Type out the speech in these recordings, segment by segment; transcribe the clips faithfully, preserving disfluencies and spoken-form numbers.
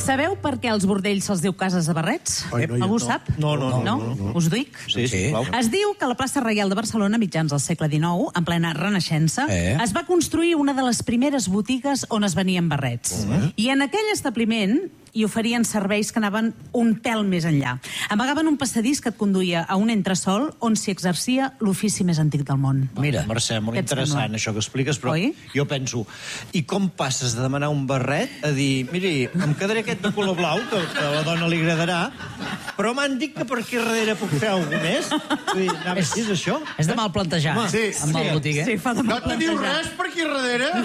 Sabeu per què als bordells se'ls diu cases de barrets? Ai, no, Algú no. sap? No, no, no, no. no, no. Us dic? Sí, sí, sisplau. Es diu que a la plaça Reial de Barcelona, mitjans del segle dinou, en plena Renaixença, Eh? es va construir una de les primeres botigues on es venien barrets. I en aquell establiment hi oferien serveis que anaven un pèl més enllà. Amagaven un passadís que et conduïa a un entresòl on s'hi exercia l'ofici més antic del món. Mira. Mercè, molt Què et interessant sembla? això que expliques, però Oi? jo penso, i com passes de demanar un barret a dir, miri, em quedaré aquest de color blau, que, que a la dona li agradarà, però m'han dit que per aquí darrere puc fer alguna més? Vull dir, anava així, és això? És de mal plantejar, Home, sí, amb el sí. botiguer. Sí, fa de No mal teniu plantejar. res per aquí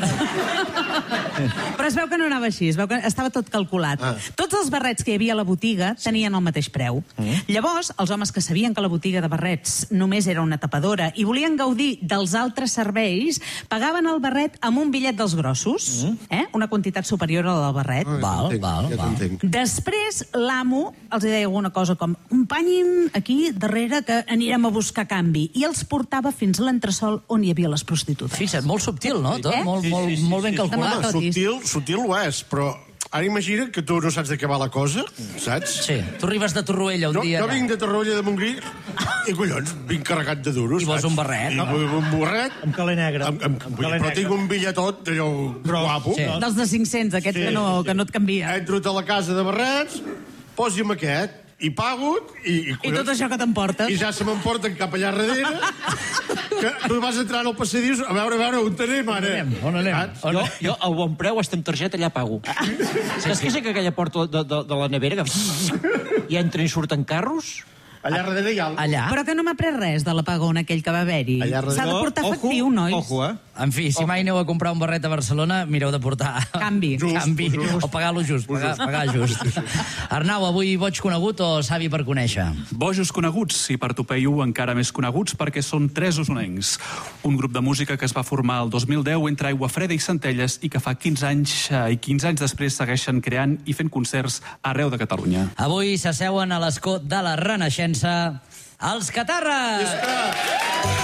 darrere? Però es veu que no anava així, es veu que estava tot calculat. Ah. Tots els barrets que hi havia a la botiga tenien el mateix preu. Llavors, els homes que sabien que la botiga de barrets només era una tapadora i volien gaudir dels altres serveis, pagaven el barret amb un bitllet dels grossos, eh? Una quantitat superior a la del barret. Val, Entenc, val, ja val. t'entenc. Després, l'amo els deia alguna cosa com acompanyin aquí darrere que anirem a buscar canvi. I els portava fins a l'entresòl on hi havia les prostitutes. Fixa't, molt subtil, no? Tot, Eh? molt, Sí, sí, molt, sí, molt ben sí, sí. calculat. Home, Subtil, subtil ho és, però ara imagina que tu no saps de què va la cosa, saps? Sí, tu arribes de Torroella un Jo, dia... jo vinc de Torroella de Montgrí i, collons, vinc carregat de duros, I vols saps? un barret, I no? vull un barret. Amb calé negre. Amb, amb, Amb vull, calé però negre. tinc un bitlletot d'allò guapo. Sí. Dels de cinc-cents, aquests Sí, que, no, sí. que no et canvia. Entro a la casa de barrets, posi'm aquest, i pago, i, i, I tot això que t'emportes. I ja se m'emporten cap allà darrere, que tu vas entrant al passadís, a veure, a veure, on tenim, ara? On anem? Saps? On Jo, jo, al bon preu, estic amb targeta, allà pago. Saps què és que aquella porta de, de, de la nevera, que i entren i surten carros? Allà darrere hi ha... Allà? Però que no m'ha pres res de l'apagón aquell que va haver-hi. Allà darrere- S'ha de portar Ojo, efectiu, nois. Ojo, eh? En fi, si mai aneu a comprar un barret a Barcelona, mireu de portar... Canvi. Just, Canvi. just. O pagar-lo just. Pagar, pagar just. Arnau, avui boig conegut o savi per conèixer? Bojos coneguts i per Topeiu encara més coneguts perquè són tres osonencs. Un grup de música que es va formar el dos mil deu entre Aiguafreda i Centelles i que fa quinze anys eh, i quinze anys després segueixen creant i fent concerts arreu de Catalunya. Avui s'asseuen a l'escó de la Renaixença els Catarres!